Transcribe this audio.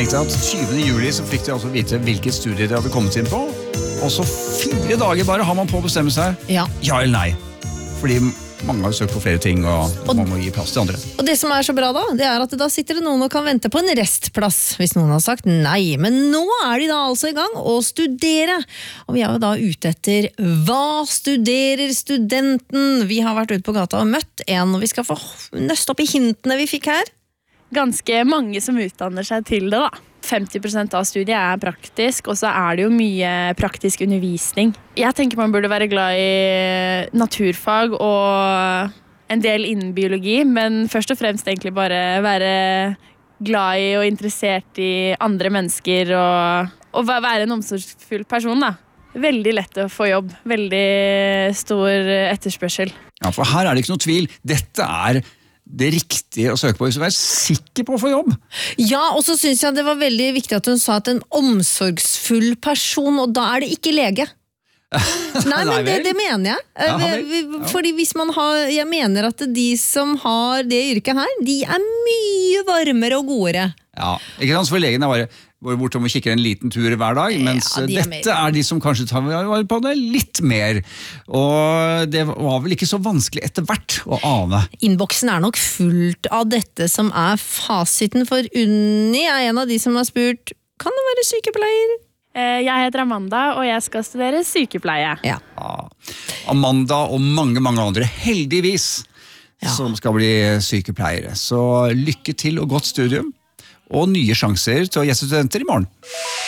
tenkte at 20. juli så fikk de altså vite hvilket studie de hadde kommet inn på. Og så 4 dager bare har man på å bestemme seg. Ja eller nei. Fordi mange har søkt på flere ting, og man må gi plass til andre. Og det som er så bra da, det er at da sitter det noen og kan vente på en restplass, hvis noen har sagt nei. Men nå er de da altså i gang å studere. Og vi er jo da ute etter hva studerer studenten? Vi har vært ute på gata og møtt en, og vi skal få nøste opp i hintene vi fikk her. Ganske mange som utdanner seg til det da. 50% av studiet er praktisk, og så er det jo mye praktisk undervisning. Jeg tenker man burde være glad i naturfag og en del innen biologi, men først og fremst egentlig bare være glad i og interessert i andre mennesker og være en omsorgsfull person da. Veldig lett å få jobb, veldig stor etterspørsel. Ja, for her er det ikke noe tvil. Dette er det riktige å søke på hvis du er sikker på å få jobb. Ja, og så synes jeg det var veldig viktig at hun sa at en omsorgsfull person, og da er det ikke lege. Nei, men det mener jeg. Ja, fordi hvis man har, jeg mener at de som har det yrket her, de er mye varmere og godere. Ja, ikke sant, for legen er bare går bortom og kikker en liten tur hver dag, mens dette er de som kanskje tar på det litt mer. Og det var vel ikke så vanskelig etter hvert å ane. Innboksen er nok fullt av dette som er fasiten, for Unni er en av de som har spurt, kan det være sykepleier? Jeg heter Amanda, og jeg skal studere sykepleie. Ja. Amanda og mange andre, heldigvis, som skal bli sykepleiere. Så lykke til og godt studium, og nye sjanser til å gjeste studenter i morgen.